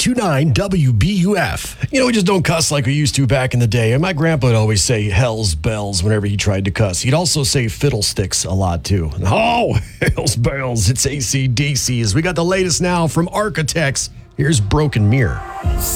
92.9 WBUF. You know, we just don't cuss like we used to back in the day. And my grandpa would always say hell's bells whenever he tried to cuss. He'd also say fiddlesticks a lot, too. Oh, hell's bells. It's AC/DC. As we got the latest now from Architects. Here's Broken Mirror.